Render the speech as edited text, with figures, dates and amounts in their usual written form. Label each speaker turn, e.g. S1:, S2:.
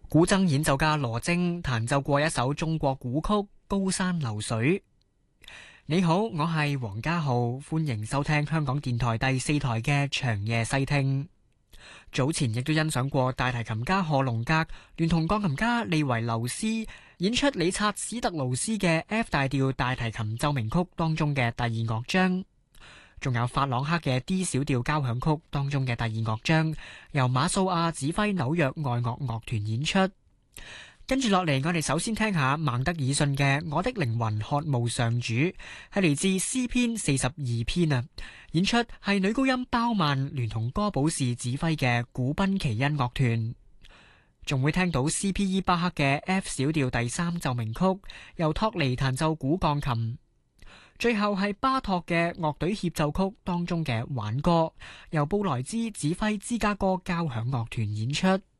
S1: 古箏演奏家羅晶彈奏過一首中國古曲《高山流水》。你好，我係黃家浩，歡迎收聽香港電台第4台嘅長夜細聽。早前亦都欣賞過大提琴家賀龍格聯同鋼琴家利維留斯演出理察史特勞斯嘅 F 大調大提琴奏鳴曲當中嘅第二樂章，仲有法朗克嘅 D 小調交響曲當中嘅第二樂章，由馬素亞指揮紐約愛樂樂團演出。跟住落嚟，我哋首先聽下孟德爾遜嘅《我的靈魂渴慕上主》，係嚟自詩篇42篇啊。演出係女高音鮑曼聯同哥寶士指揮嘅古賓奇恩樂團。仲會聽到 C.P.E. 巴克嘅 F 小調第3奏鳴曲，由托尼彈奏古鋼琴。最後係巴托嘅樂隊協奏曲當中嘅挽歌，由布萊茲指揮芝加哥交響樂團演出。